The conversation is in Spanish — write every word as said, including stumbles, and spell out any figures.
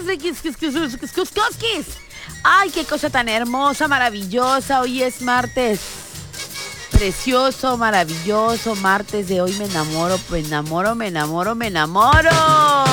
Ay, qué cosa tan hermosa, maravillosa. Hoy es martes. Precioso, maravilloso. Martes de hoy me enamoro, me enamoro, me enamoro, me enamoro.